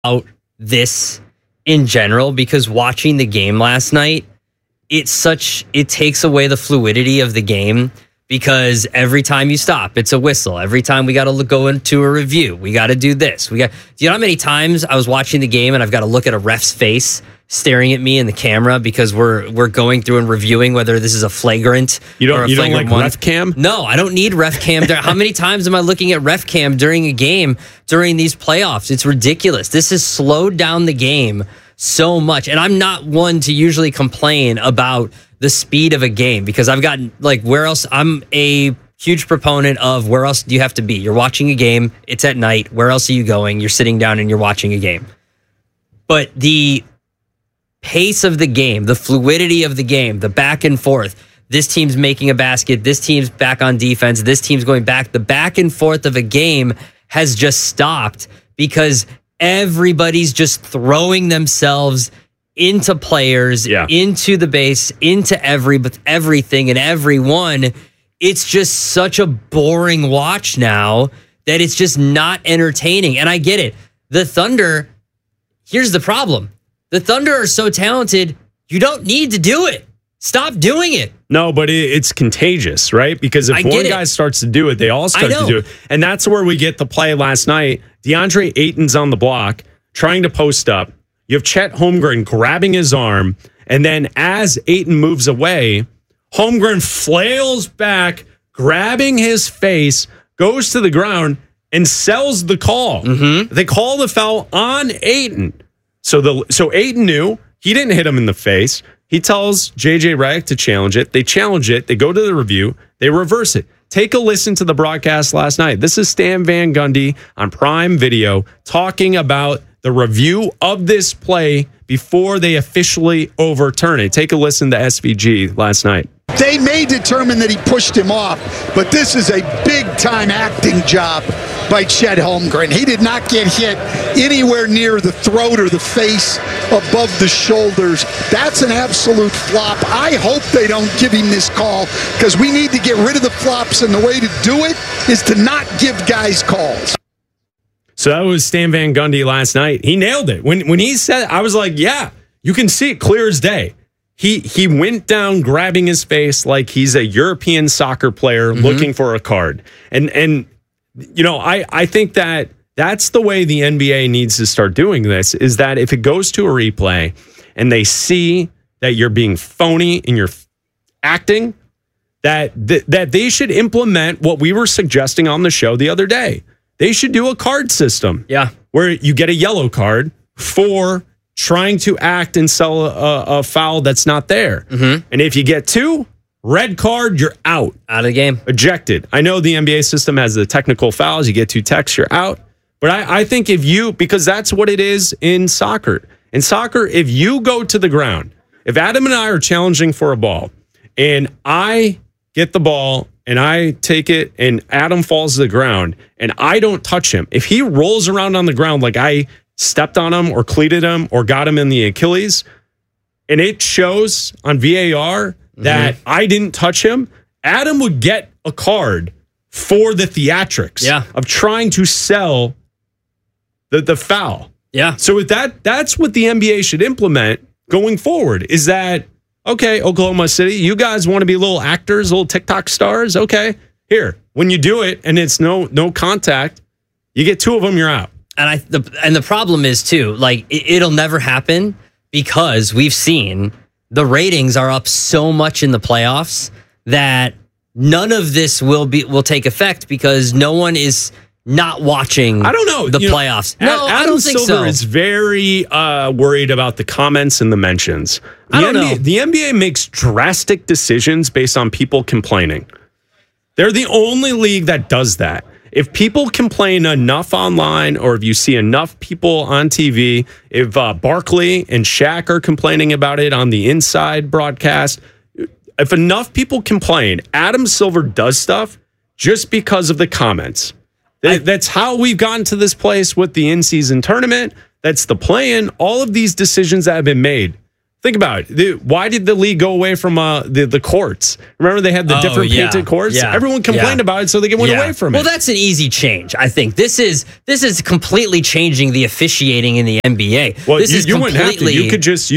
out this in general because watching the game last night, it takes away the fluidity of the game because every time you stop, it's a whistle. Every time we got to go into a review, we got to do this. Do you know how many times I was watching the game and I've got to look at a ref's face staring at me in the camera because we're going through and reviewing whether this is a flagrant. You don't like ref cam? No, I don't need ref cam. How many times am I looking at ref cam during a game during these playoffs? It's ridiculous. This has slowed down the game so much. And I'm not one to usually complain about the speed of a game because I've gotten where else? I'm a huge proponent of where else do you have to be? You're watching a game. It's at night. Where else are you going? You're sitting down and you're watching a game. But the pace of the game, the fluidity of the game, the back and forth. This team's making a basket. This team's back on defense. This team's going back. The back and forth of a game has just stopped because everybody's just throwing themselves into players, into the base, into everything and everyone. It's just such a boring watch now that it's just not entertaining. And I get it. The Thunder, here's the problem. The Thunder are so talented, you don't need to do it. Stop doing it. No, but it's contagious, right? Because if one guy starts to do it, they all start to do it. And that's where we get the play last night. DeAndre Ayton's on the block, trying to post up. You have Chet Holmgren grabbing his arm. And then as Ayton moves away, Holmgren flails back, grabbing his face, goes to the ground, and sells the call. Mm-hmm. They call the foul on Ayton. So Ayton knew he didn't hit him in the face. He tells JJ Redick to challenge it. They challenge it. They go to the review. They reverse it. Take a listen to the broadcast last night. This is Stan Van Gundy on Prime Video talking about the review of this play before they officially overturn it. Take a listen to SVG last night. They may determine that he pushed him off, but this is a big-time acting job by Chet Holmgren. He did not get hit anywhere near the throat or the face, above the shoulders. That's an absolute flop. I hope they don't give him this call because we need to get rid of the flops, and the way to do it is to not give guys calls. So that was Stan Van Gundy last night. He nailed it. When he said, I was like, yeah, you can see it clear as day. He went down grabbing his face like he's a European soccer player looking for a card. And you know, I think that's the way the NBA needs to start doing this, is that if it goes to a replay and they see that you're being phony and you're acting, that they should implement what we were suggesting on the show the other day. They should do a card system. Yeah. Where you get a yellow card for trying to act and sell a foul that's not there. Mm-hmm. And if you get 2, red card, you're out. Out of the game. Ejected. I know the NBA system has the technical fouls. You get 2 techs, you're out. But I think because that's what it is in soccer. In soccer, if you go to the ground, if Adam and I are challenging for a ball, and I get the ball and I take it and Adam falls to the ground and I don't touch him, if he rolls around on the ground like I stepped on him or cleated him or got him in the Achilles, and it shows on VAR that I didn't touch him, Adam would get a card for the theatrics of trying to sell the foul. Yeah. So with that's what the NBA should implement going forward, is that, okay, Oklahoma City, you guys want to be little actors, little TikTok stars? Okay, here, when you do it and it's no contact, you get 2 of them, you're out. And the problem is too, like it'll never happen because we've seen the ratings are up so much in the playoffs that none of this will take effect because no one is not watching. I don't know the playoffs. No, I don't think Silver so. is very worried about the comments and the mentions. I don't know. The NBA makes drastic decisions based on people complaining. They're the only league that does that. If people complain enough online, or if you see enough people on TV, if Barkley and Shaq are complaining about it on the inside broadcast, if enough people complain, Adam Silver does stuff just because of the comments. That's how we've gotten to this place with the in-season tournament. That's the play-in. All of these decisions that have been made Think about it. Why did the league go away from the courts? Remember they had the different painted courts? Yeah. Everyone complained about it, so they went away from it. Well, that's an easy change, I think. This is completely changing the officiating in the NBA. Well, you wouldn't have to. You could just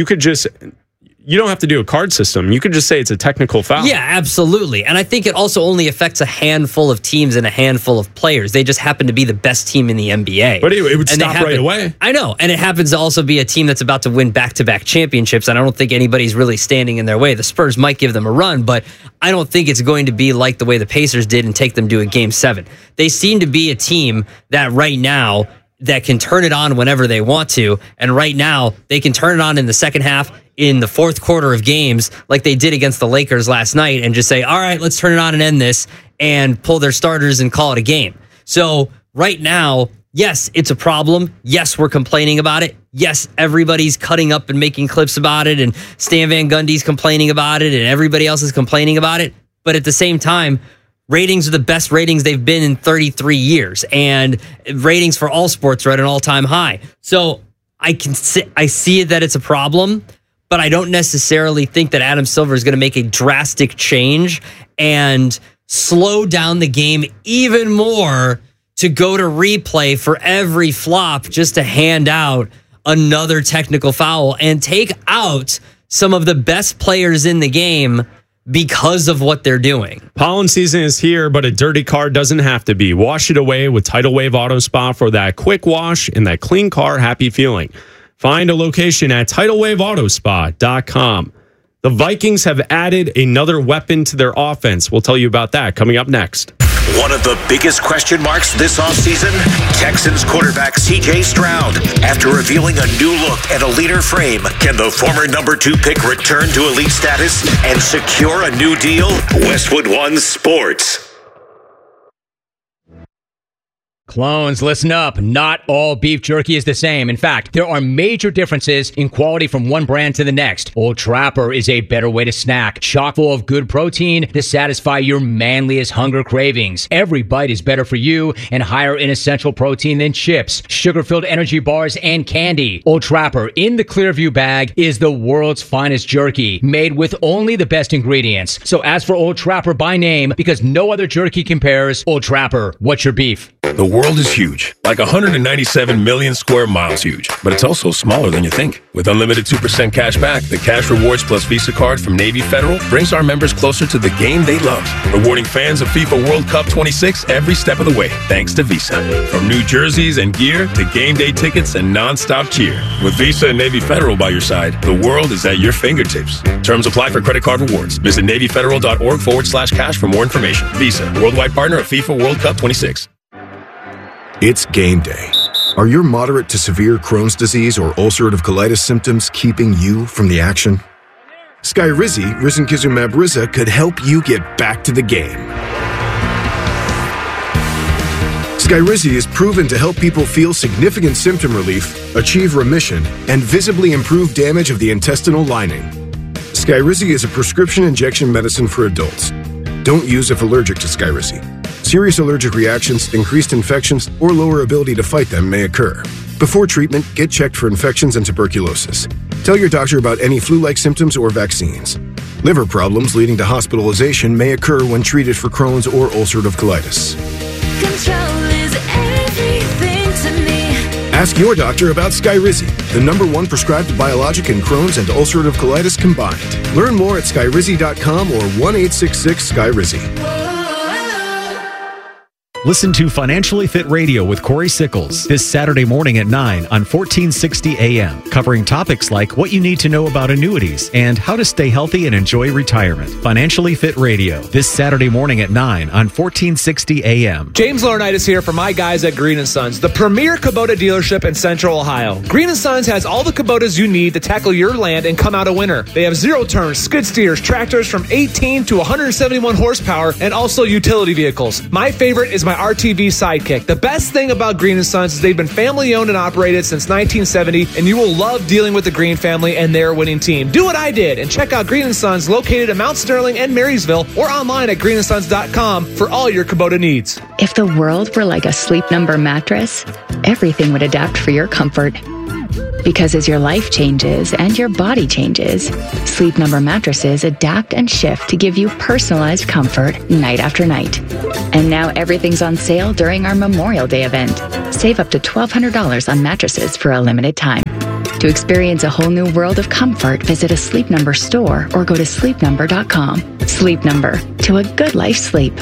you don't have to do a card system. You could just say it's a technical foul. Yeah, absolutely. And I think it also only affects a handful of teams and a handful of players. They just happen to be the best team in the NBA. But it would stop right away. I know. And it happens to also be a team that's about to win back-to-back championships. And I don't think anybody's really standing in their way. The Spurs might give them a run, but I don't think it's going to be like the way the Pacers did and take them to a Game 7. They seem to be a team that right now that can turn it on whenever they want to. And right now, they can turn it on in the second half, in the fourth quarter of games, like they did against the Lakers last night, and just say, all right, let's turn it on and end this, and pull their starters and call it a game. So right now, yes, it's a problem. Yes, we're complaining about it. Yes, everybody's cutting up and making clips about it, and Stan Van Gundy's complaining about it, and everybody else is complaining about it. But at the same time, ratings are the best ratings they've been in 33 years, and ratings for all sports are at an all-time high. So I see it that it's a problem, but I don't necessarily think that Adam Silver is going to make a drastic change and slow down the game even more to go to replay for every flop just to hand out another technical foul and take out some of the best players in the game because of what they're doing. Pollen season is here, but a dirty car doesn't have to be. Wash it away with Tidal Wave Auto Spa for that quick wash and that clean car happy feeling. Find a location at TidalWaveAutospa.com. The Vikings have added another weapon to their offense. We'll tell you about that coming up next. One of the biggest question marks this offseason, Texans quarterback C.J. Stroud. After revealing a new look and a leaner frame, can the former number 2 pick return to elite status and secure a new deal? Westwood One Sports. Clones, listen up. Not all beef jerky is the same. In fact, there are major differences in quality from one brand to the next. Old Trapper is a better way to snack, chock full of good protein to satisfy your manliest hunger cravings. Every bite is better for you and higher in essential protein than chips, sugar-filled energy bars, and candy. Old Trapper in the Clearview bag is the world's finest jerky, made with only the best ingredients. So ask for Old Trapper by name because no other jerky compares. Old Trapper, what's your beef? The world is huge, like 197 million square miles huge, but it's also smaller than you think. With unlimited 2% cash back, the Cash Rewards Plus Visa card from Navy Federal brings our members closer to the game they love, rewarding fans of FIFA World Cup 26 every step of the way, thanks to Visa. From new jerseys and gear to game day tickets and non-stop cheer. With Visa and Navy Federal by your side, the world is at your fingertips. Terms apply for credit card rewards. Visit NavyFederal.org/cash for more information. Visa, worldwide partner of FIFA World Cup 26. It's game day. Are your moderate to severe Crohn's disease or ulcerative colitis symptoms keeping you from the action? Skyrizi, risankizumab Riza, could help you get back to the game. Skyrizi is proven to help people feel significant symptom relief, achieve remission, and visibly improve damage of the intestinal lining. Skyrizi is a prescription injection medicine for adults. Don't use if allergic to Skyrizi. Serious allergic reactions, increased infections, or lower ability to fight them may occur. Before treatment, get checked for infections and tuberculosis. Tell your doctor about any flu-like symptoms or vaccines. Liver problems leading to hospitalization may occur when treated for Crohn's or ulcerative colitis. Control is everything to me. Ask your doctor about Skyrizi, the #1 prescribed biologic in Crohn's and ulcerative colitis combined. Learn more at skyrizi.com or 1-866-SKYRIZI. Listen to Financially Fit Radio with Corey Sickles this Saturday morning at 9 on 1460 AM, covering topics like what you need to know about annuities and how to stay healthy and enjoy retirement. Financially Fit Radio this Saturday morning at 9 on 1460 AM. James Laurinaitis here for my guys at Green & Sons, the premier Kubota dealership in Central Ohio. Green & Sons has all the Kubotas you need to tackle your land and come out a winner. They have zero-turn skid steers, tractors from 18 to 171 horsepower, and also utility vehicles. My favorite is my RTV Sidekick. The best thing about Green & Sons is they've been family-owned and operated since 1970, and you will love dealing with the Green family and their winning team. Do what I did and check out Green & Sons located in Mount Sterling and Marysville or online at greenandsons.com for all your Kubota needs. If the world were like a Sleep Number mattress, everything would adapt for your comfort. Because as your life changes and your body changes, Sleep Number mattresses adapt and shift to give you personalized comfort night after night. And now everything's on sale during our Memorial Day event. Save up to $1,200 on mattresses for a limited time. To experience a whole new world of comfort, visit a Sleep Number store or go to sleepnumber.com. Sleep Number, to a good life sleep.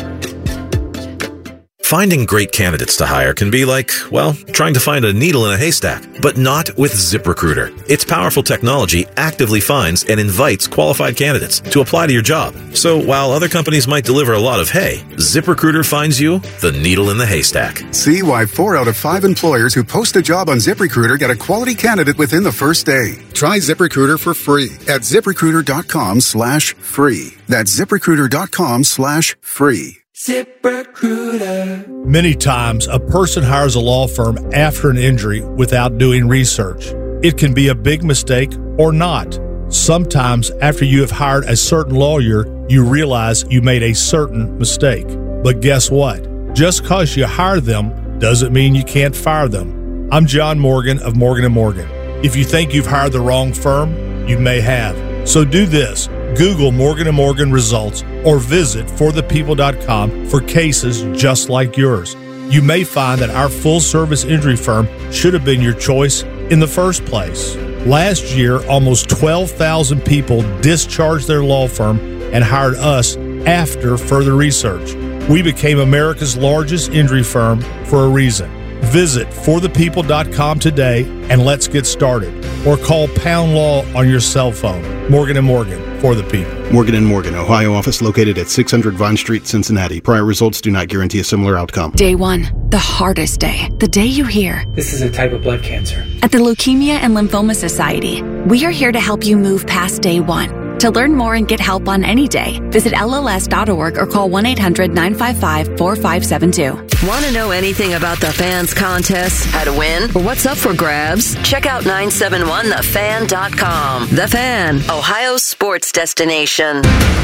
Finding great candidates to hire can be like, well, trying to find a needle in a haystack, but not with ZipRecruiter. Its powerful technology actively finds and invites qualified candidates to apply to your job. So while other companies might deliver a lot of hay, ZipRecruiter finds you the needle in the haystack. See why 4 out of 5 employers who post a job on ZipRecruiter get a quality candidate within the first day. Try ZipRecruiter for free at ZipRecruiter.com/free. That's ZipRecruiter.com/free. ZipRecruiter. Many times, a person hires a law firm after an injury without doing research. It can be a big mistake or not. Sometimes, after you have hired a certain lawyer, you realize you made a certain mistake. But guess what? Just because you hire them doesn't mean you can't fire them. I'm John Morgan of Morgan & Morgan. If you think you've hired the wrong firm, you may have. So do this. Google Morgan & Morgan results or visit forthepeople.com for cases just like yours. You may find that our full-service injury firm should have been your choice in the first place. Last year, almost 12,000 people discharged their law firm and hired us after further research. We became America's largest injury firm for a reason. Visit forthepeople.com today and let's get started. Or call Pound Law on your cell phone. Morgan & Morgan, for the people. Morgan & Morgan, Ohio office located at 600 Vine Street, Cincinnati. Prior results do not guarantee a similar outcome. Day 1, the hardest day. The day you hear, "This is a type of blood cancer." At the Leukemia and Lymphoma Society, we are here to help you move past day 1. To learn more and get help on any day, visit LLS.org or call 1-800-955-4572. Want to know anything about the Fan's contests, how to win, or what's up for grabs? Check out 971thefan.com. The Fan, Ohio's sports destination.